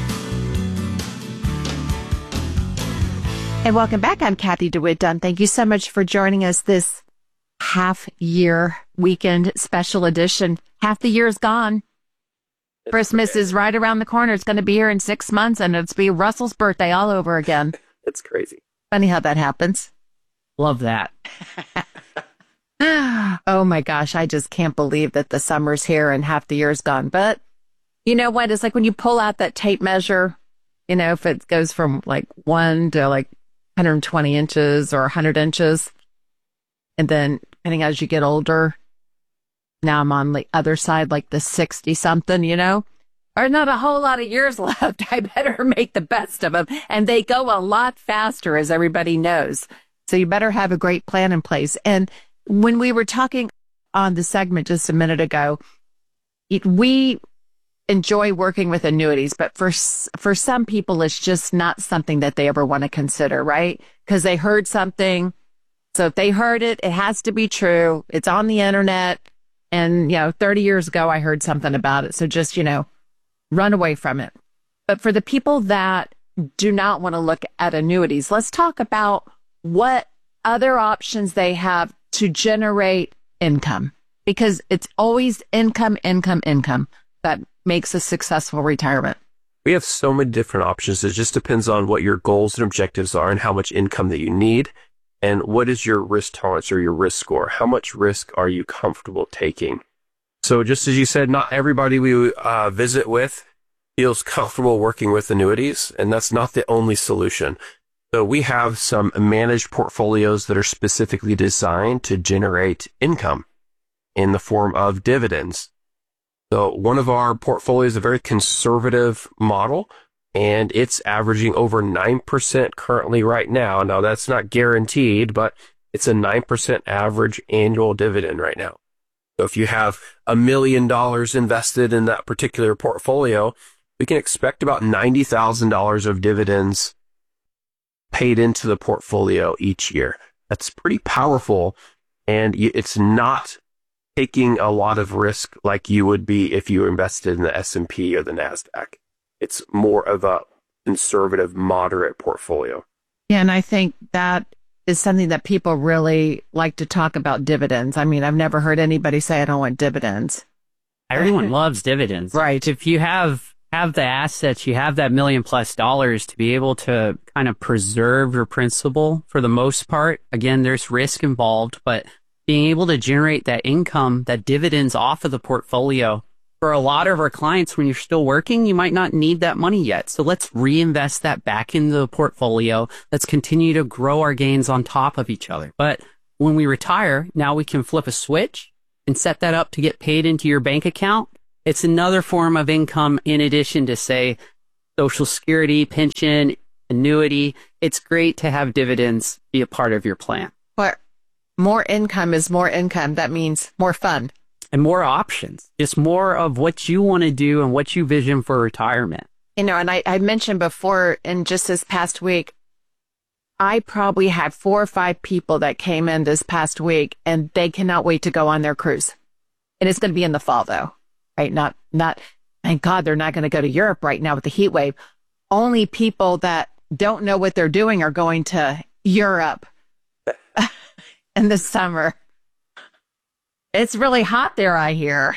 Speaker 9: And welcome back. I'm Kathy DeWitt Dunn. Thank you so much for joining us this half-year weekend special edition. Half the year is gone. It's Christmas crazy. Is right around the corner. It's going to be here in six months, and it's be Russell's birthday all over again.
Speaker 13: It's crazy.
Speaker 9: Funny how that happens. Love that. Oh, my gosh. I just can't believe that the summer's here and half the year's gone. But you know what? It's like when you pull out that tape measure, you know, if it goes from like one to like one hundred twenty inches or one hundred inches, and then depending as you get older, now I'm on the other side, like the sixty something, you know, or not a whole lot of years left. I better make the best of them. And they go a lot faster, as everybody knows. So you better have a great plan in place. And when we were talking on the segment just a minute ago, it, we enjoy working with annuities, but for, for some people, it's just not something that they ever want to consider, right? Because they heard something. So if they heard it, it has to be true. It's on the internet. And, you know, thirty years ago, I heard something about it. So just, you know, run away from it. But for the people that do not want to look at annuities, let's talk about what other options they have to generate income. Because it's always income, income, income that makes a successful retirement.
Speaker 13: We have so many different options. It just depends on what your goals and objectives are and how much income that you need. And what is your risk tolerance or your risk score? How much risk are you comfortable taking? So just as you said, not everybody we uh, visit with feels comfortable working with annuities, and that's not the only solution. So we have some managed portfolios that are specifically designed to generate income in the form of dividends. So one of our portfolios is a very conservative model, and it's averaging over nine percent currently right now. Now, that's not guaranteed, but it's a nine percent average annual dividend right now. So if you have a million dollars invested in that particular portfolio, we can expect about ninety thousand dollars of dividends paid into the portfolio each year. That's pretty powerful, and it's not taking a lot of risk like you would be if you invested in the S and P or the NASDAQ. It's more of a conservative, moderate portfolio.
Speaker 9: Yeah, and I think that is something that people really like to talk about, dividends. I mean, I've never heard anybody say I don't want dividends.
Speaker 14: Everyone loves dividends.
Speaker 9: Right.
Speaker 14: If you have have the assets, you have that million plus dollars to be able to kind of preserve your principal for the most part. Again, there's risk involved, but being able to generate that income, that dividends off of the portfolio, for a lot of our clients, when you're still working, you might not need that money yet. So let's reinvest that back into the portfolio. Let's continue to grow our gains on top of each other. But when we retire, now we can flip a switch and set that up to get paid into your bank account. It's another form of income in addition to, say, Social Security, pension, annuity. It's great to have dividends be a part of your plan.
Speaker 9: But more income is more income. That means more fun.
Speaker 14: And more options, just more of what you want to do and what you vision for retirement.
Speaker 9: You know, and I, I mentioned before, in just this past week, I probably had four or five people that came in this past week, and they cannot wait to go on their cruise. And it's going to be in the fall, though, right? Not, not, thank God they're not going to go to Europe right now with the heat wave. Only people that don't know what they're doing are going to Europe in the summer. It's really hot there, I hear.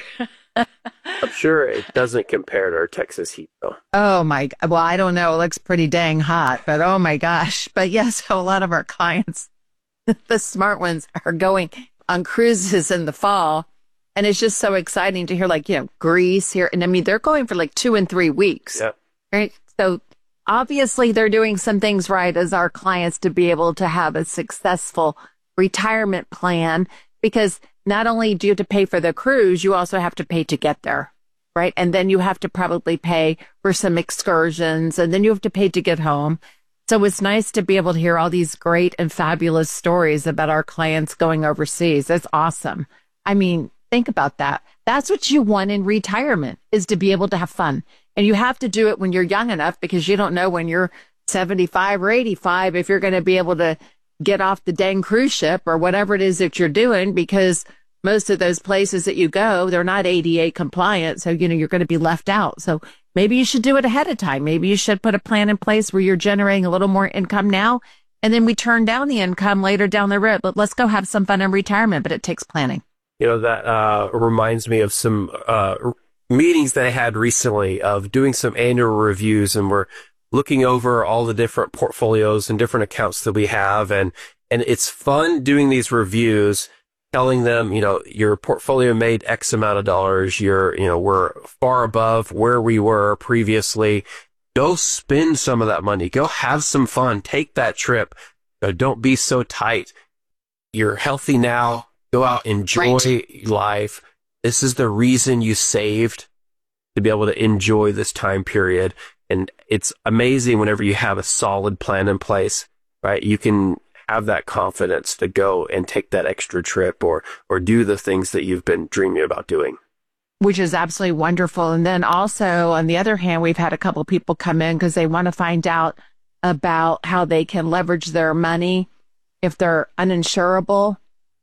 Speaker 13: I'm sure it doesn't compare to our Texas heat, though.
Speaker 9: Oh, my. Well, I don't know. It looks pretty dang hot, but oh, my gosh. But yes, a lot of our clients, the smart ones, are going on cruises in the fall. And it's just so exciting to hear, like, you know, Greece here. And I mean, they're going for like two and three weeks.
Speaker 13: Yeah.
Speaker 9: Right. So obviously they're doing some things right as our clients to be able to have a successful retirement plan, because not only do you have to pay for the cruise, you also have to pay to get there, right? And then you have to probably pay for some excursions, and then you have to pay to get home. So it's nice to be able to hear all these great and fabulous stories about our clients going overseas. That's awesome. I mean, think about that. That's what you want in retirement, is to be able to have fun. And you have to do it when you're young enough, because you don't know when you're seventy-five or eighty-five if you're going to be able to get off the dang cruise ship or whatever it is that you're doing, because most of those places that you go, they're not A D A compliant. So, you know, you're going to be left out. So maybe you should do it ahead of time. Maybe you should put a plan in place where you're generating a little more income now, and then we turn down the income later down the road. But let's go have some fun in retirement, but it takes planning.
Speaker 13: You know, that uh, reminds me of some uh, meetings that I had recently of doing some annual reviews, and we're looking over all the different portfolios and different accounts that we have. And, and it's fun doing these reviews, telling them, you know, your portfolio made X amount of dollars. You're, you know, we're far above where we were previously. Go spend some of that money. Go have some fun. Take that trip. Uh, don't be so tight. You're healthy now. Go out, enjoy right. life. This is the reason you saved, to be able to enjoy this time period. And it's amazing whenever you have a solid plan in place, right? You can have that confidence to go and take that extra trip, or, or do the things that you've been dreaming about doing.
Speaker 9: Which is absolutely wonderful. And then also, on the other hand, we've had a couple people come in because they want to find out about how they can leverage their money if they're uninsurable,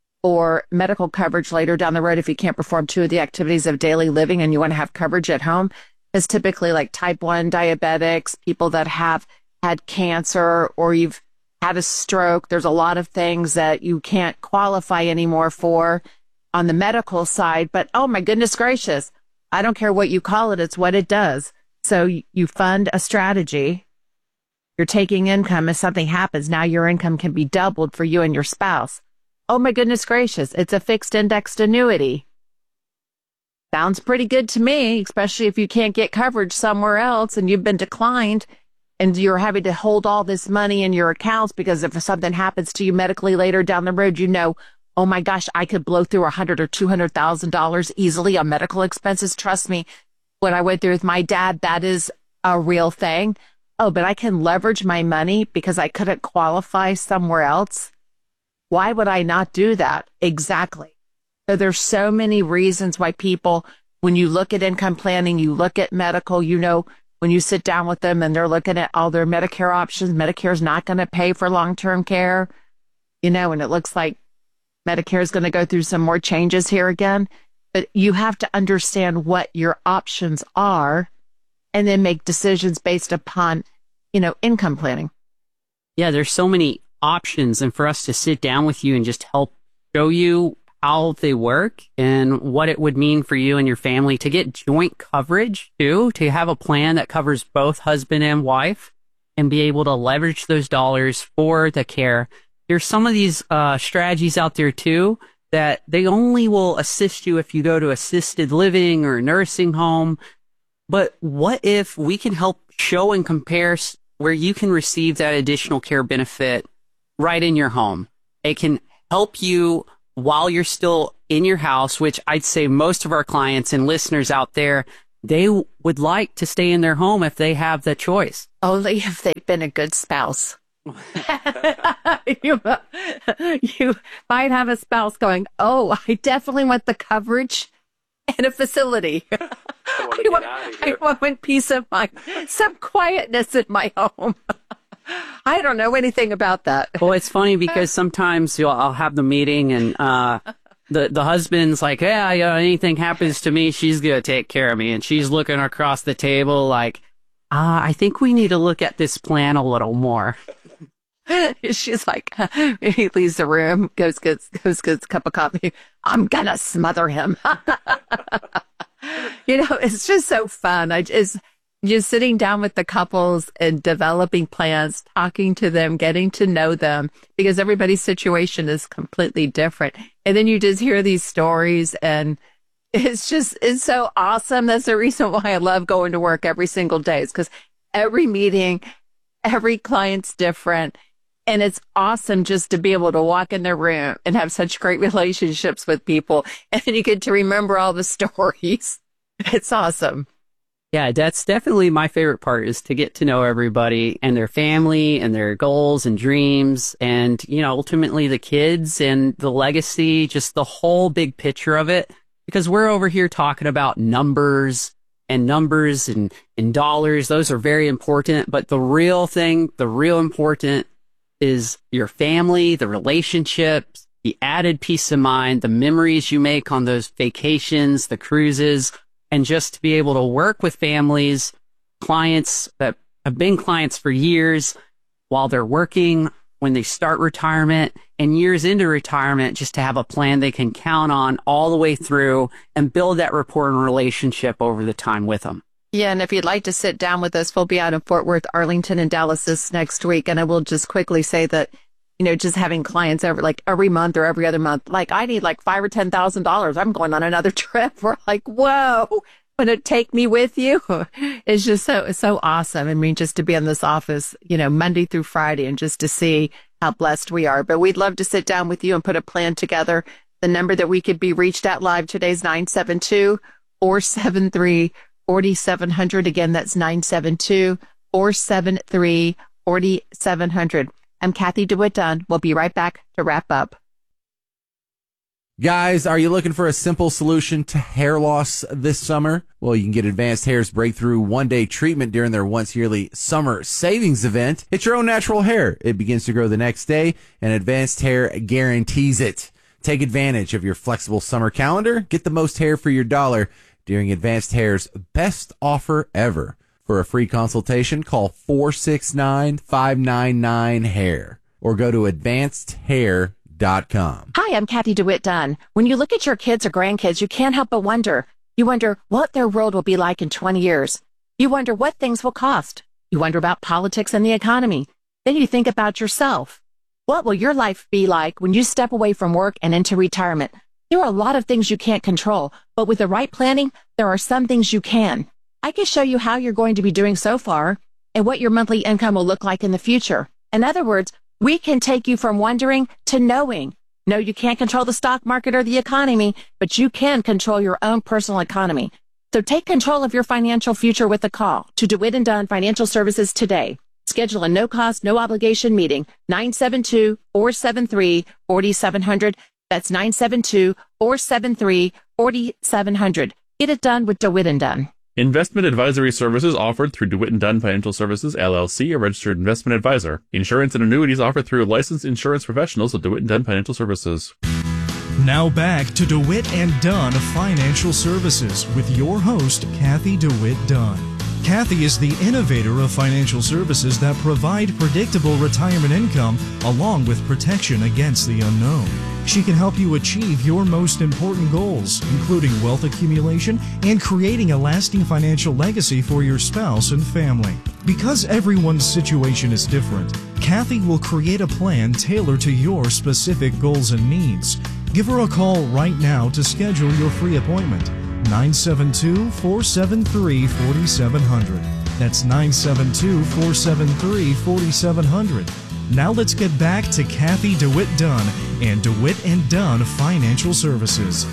Speaker 9: or medical coverage later down the road if you can't perform two of the activities of daily living and you want to have coverage at home. It's typically like type one diabetics, people that have had cancer, or you've had a stroke. There's a lot of things that you can't qualify anymore for on the medical side. But oh my goodness gracious, I don't care what you call it, it's what it does. So you fund a strategy. You're taking income. If something happens, now your income can be doubled for you and your spouse. Oh my goodness gracious, it's a fixed indexed annuity. Sounds pretty good to me, especially if you can't get coverage somewhere else and you've been declined and you're having to hold all this money in your accounts, because if something happens to you medically later down the road, you know, oh my gosh, I could blow through a hundred or two hundred thousand dollars easily on medical expenses. Trust me, what I went through with my dad, that is a real thing. Oh, but I can leverage my money because I couldn't qualify somewhere else. Why would I not do that? Exactly. So there's so many reasons why people, when you look at income planning, you look at medical, you know, when you sit down with them and they're looking at all their Medicare options, Medicare's not going to pay for long-term care, you know, and it looks like Medicare is going to go through some more changes here again, but you have to understand what your options are and then make decisions based upon, you know, income planning.
Speaker 14: Yeah, there's so many options, and for us to sit down with you and just help show you how they work and what it would mean for you and your family to get joint coverage too, to have a plan that covers both husband and wife and be able to leverage those dollars for the care. There's some of these uh, strategies out there too that they only will assist you if you go to assisted living or nursing home. But what if we can help show and compare where you can receive that additional care benefit right in your home? It can help you while you're still in your house, which I'd say most of our clients and listeners out there, they would like to stay in their home if they have the choice.
Speaker 9: Only if they've been a good spouse. you, you might have a spouse going, oh, I definitely want the coverage and a facility. I want, I want peace of mind, some quietness in my home. I don't know anything about that.
Speaker 14: Well, it's funny because sometimes you'll, I'll have the meeting and uh, the, the husband's like, yeah, you know, anything happens to me, she's going to take care of me. And she's looking across the table like, uh, I think we need to look at this plan a little more.
Speaker 9: She's like, he leaves the room, goes, gets, goes, gets a cup of coffee. I'm going to smother him. You know, it's just so fun. I just... Just sitting down with the couples and developing plans, talking to them, getting to know them, because everybody's situation is completely different. And then you just hear these stories, and it's just, it's so awesome. That's the reason why I love going to work every single day, is because every meeting, every client's different. And it's awesome just to be able to walk in their room and have such great relationships with people. And then you get to remember all the stories. It's awesome.
Speaker 14: Yeah, that's definitely my favorite part, is to get to know everybody and their family and their goals and dreams and, you know, ultimately the kids and the legacy, just the whole big picture of it. Because we're over here talking about numbers and numbers and, and dollars. Those are very important. But the real thing, the real important is your family, the relationships, the added peace of mind, the memories you make on those vacations, the cruises. And just to be able to work with families, clients that have been clients for years while they're working, when they start retirement, and years into retirement, just to have a plan they can count on all the way through and build that rapport and relationship over the time with them.
Speaker 9: Yeah, and if you'd like to sit down with us, we'll be out in Fort Worth, Arlington, and Dallas this next week. And I will just quickly say that, you know, just having clients every, like every month or every other month, like I need like five or ten thousand dollars. I'm going on another trip. We're like, whoa, want to take me with you? It's just so, it's so awesome. I mean, just to be in this office, you know, Monday through Friday, and just to see how blessed we are. But we'd love to sit down with you and put a plan together. The number that we could be reached at live today is nine seven two, four seven three, four seven zero zero. Again, that's nine seven two, four seven three, four seven zero zero. I'm Kathy DeWitt Dunn. We'll be right back to wrap up.
Speaker 20: Guys, are you looking for a simple solution to hair loss this summer? Well, you can get Advanced Hair's breakthrough one-day treatment during their once-yearly summer savings event. It's your own natural hair. It begins to grow the next day, and Advanced Hair guarantees it. Take advantage of your flexible summer calendar. Get the most hair for your dollar during Advanced Hair's best offer ever. For a free consultation, call four six nine, five nine nine, hair or go to advanced hair dot com.
Speaker 9: Hi, I'm Kathy DeWitt Dunn. When you look at your kids or grandkids, you can't help but wonder. You wonder what their world will be like in twenty years. You wonder what things will cost. You wonder about politics and the economy. Then you think about yourself. What will your life be like when you step away from work and into retirement? There are a lot of things you can't control, but with the right planning, there are some things you can. I can show you how you're going to be doing so far and what your monthly income will look like in the future. In other words, we can take you from wondering to knowing. No, you can't control the stock market or the economy, but you can control your own personal economy. So take control of your financial future with a call to DeWitt and Dunn Financial Services today. Schedule a no-cost, no-obligation meeting, nine seven two, four seven three, four seven zero zero. That's nine seven two, four seven three, four seven zero zero. Get it done with DeWitt and Dunn.
Speaker 10: Investment advisory services offered through DeWitt and Dunn Financial Services, L L C, a registered investment advisor. Insurance and annuities offered through licensed insurance professionals of DeWitt and Dunn Financial Services.
Speaker 12: Now back to DeWitt and Dunn Financial Services with your host, Kathy DeWitt Dunn. Kathy is the innovator of financial services that provide predictable retirement income along with protection against the unknown. She can help you achieve your most important goals, including wealth accumulation and creating a lasting financial legacy for your spouse and family. Because everyone's situation is different, Kathy will create a plan tailored to your specific goals and needs. Give her a call right now to schedule your free appointment. nine seven two, four seven three, four seven zero zero. That's nine seven two, four seven three, four seven zero zero. Now let's get back to Kathy DeWitt Dunn and DeWitt and Dunn Financial Services.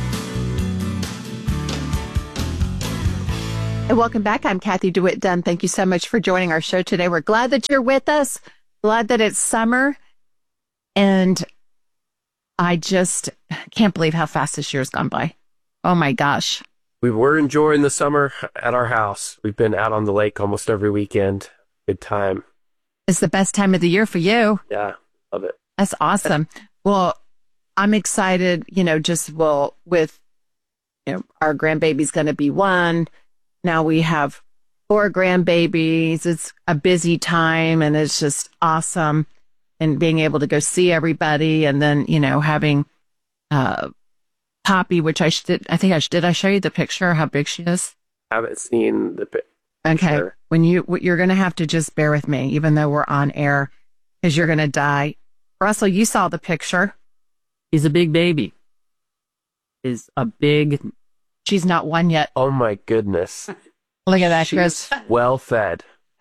Speaker 9: And welcome back. I'm Kathy DeWitt Dunn. Thank you so much for joining our show today. We're glad that you're with us. Glad that it's summer. And I just can't believe how fast this year's gone by. Oh my gosh.
Speaker 13: We were enjoying the summer at our house. We've been out on the lake almost every weekend. Good time.
Speaker 9: It's the best time of the year for you.
Speaker 13: Yeah, love it.
Speaker 9: That's awesome. Well, I'm excited, you know, just well, with, you know, our grandbaby's going to be one. Now we have four grandbabies. It's a busy time and it's just awesome. And being able to go see everybody and then, you know, having, uh, Poppy, which I did, I think I did. I show you the picture how big she is.
Speaker 13: I haven't seen the picture.
Speaker 9: Okay, when you you're gonna have to just bear with me, even though we're on air, because you're gonna die. Russell, you saw the picture.
Speaker 14: He's a big baby. Is a big.
Speaker 9: She's not one yet.
Speaker 13: Oh my goodness!
Speaker 9: Look at that, Chris.
Speaker 13: Well fed.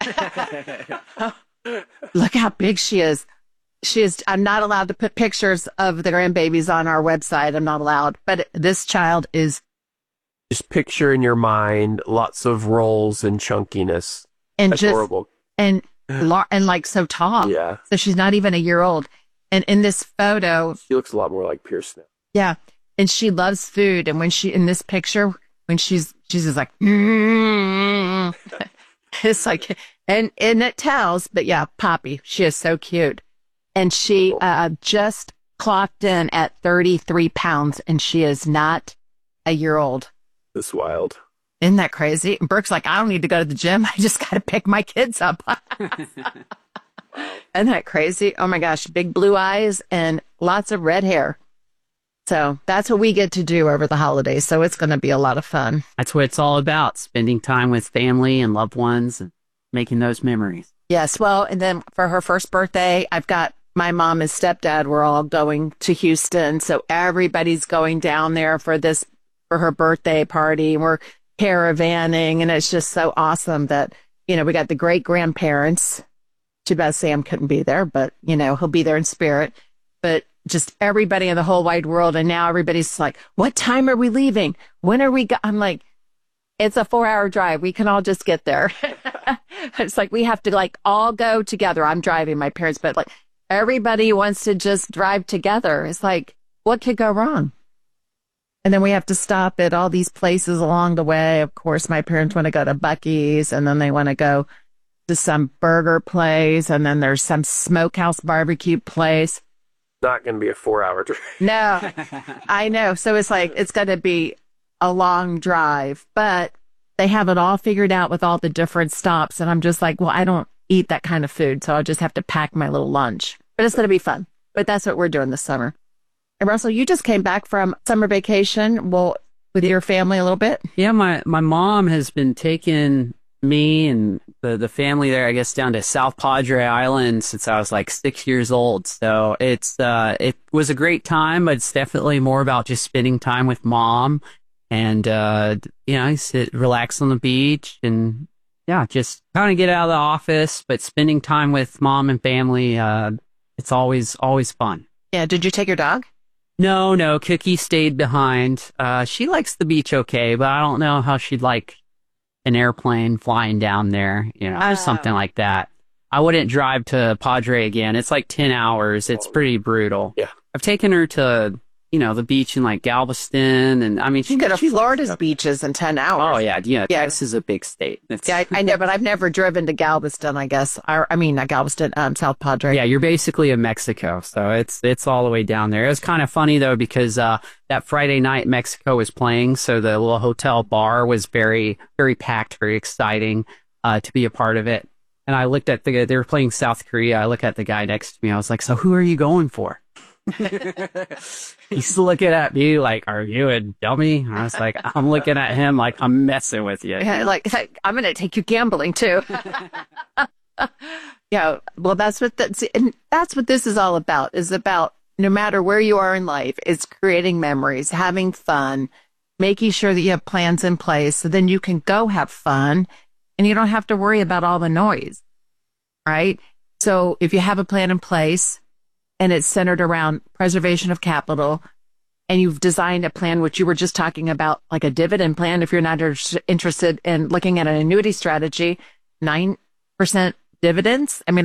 Speaker 9: Look how big she is. She is. I'm not allowed to put pictures of the grandbabies on our website. I'm not allowed. But this child is.
Speaker 13: Just picture in your mind lots of rolls and chunkiness.
Speaker 9: And
Speaker 13: That's
Speaker 9: just
Speaker 13: horrible.
Speaker 9: and lar- and like so tall.
Speaker 13: Yeah.
Speaker 9: So she's not even a year old. And in this photo,
Speaker 13: She looks a lot more like Pierce now.
Speaker 9: yeah, and she loves food. And when she in this picture, when she's she's just like, mm, it's like, and and it tells. But yeah, Poppy, she is so cute, and she uh, just clocked in at thirty-three pounds, and she is not a year old.
Speaker 13: That's wild.
Speaker 9: Isn't that crazy? And Brooke's like, I don't need to go to the gym. I just got to pick my kids up. Isn't that crazy? Oh my gosh. Big blue eyes and lots of red hair. So that's what we get to do over the holidays. So it's going to be a lot of fun.
Speaker 14: That's what it's all about, spending time with family and loved ones and making those memories.
Speaker 9: Yes. Well, and then for her first birthday, I've got my mom and stepdad. We're all going to Houston. So everybody's going down there for this, for her birthday party. We're caravanning, and it's just so awesome that, you know, we got the great grandparents. Too bad Sam couldn't be there, but, you know, he'll be there in spirit. But just everybody in the whole wide world. And now everybody's like, what time are we leaving? When are we? Go-? I'm like, it's a four hour drive. We can all just get there. It's like we have to like all go together. I'm driving my parents, but like everybody wants to just drive together. It's like, what could go wrong? And then we have to stop at all these places along the way. Of course, my parents want to go to Buc-ee's, and then they want to go to some burger place, and then there's some smokehouse barbecue place.
Speaker 13: Not going to be a four-hour drive.
Speaker 9: No, I know. So it's like, it's going to be a long drive, but they have it all figured out with all the different stops. And I'm just like, well, I don't eat that kind of food, so I'll just have to pack my little lunch. But it's going to be fun. But that's what we're doing this summer. And Russell, you just came back from summer vacation, well, with your family a little bit?
Speaker 14: Yeah, my, my mom has been taking me and the, the family there, I guess, down to South Padre Island since I was like six years old. So it's uh, it was a great time, but it's definitely more about just spending time with mom and, uh, you know, sit, relax on the beach and, yeah, just kind of get out of the office, but spending time with mom and family, uh, it's always, always fun.
Speaker 9: Yeah, did you take your dog?
Speaker 14: No, no, Cookie stayed behind. Uh, she likes the beach okay, but I don't know how she'd like an airplane flying down there, you know,
Speaker 9: Oh.
Speaker 14: something like that. I wouldn't drive to Padre again. It's like ten hours. It's pretty brutal.
Speaker 13: Yeah.
Speaker 14: I've taken her to, you know, the beach in like Galveston. And I mean, she
Speaker 21: You can go to
Speaker 14: she
Speaker 21: Florida's
Speaker 14: loves-
Speaker 21: beaches in ten hours.
Speaker 14: Oh, yeah. Yeah.
Speaker 21: Yeah.
Speaker 14: This is a big state. It's,
Speaker 21: Yeah, I, I know, but I've never driven to Galveston, I guess. I, I mean, not Galveston, um, South Padre.
Speaker 14: Yeah, you're basically in Mexico, so it's it's all the way down there. It was kind of funny though because uh, that Friday night Mexico was playing, so the little hotel bar was very very packed, very exciting uh, to be a part of it. And I looked at the they were playing South Korea. I looked at the guy next to me. I was like, "So who are you going for?" He's looking at me like, "Are you a dummy?" I was like, "I'm looking at him like I'm messing with you."
Speaker 21: Yeah, like, like, I'm going to take you gambling too. Yeah, well, that's what that's and that's what this is all about. Is about no matter where you are in life, it's creating memories, having fun, making sure that you have plans in place, so then you can go have fun, and you don't have to worry about all the noise, right? So if you have a plan in place, and it's centered around preservation of capital, and you've designed a plan, which you were just talking about, like a dividend plan. If you're not inter- interested in looking at an annuity strategy, nine percent dividends. I mean,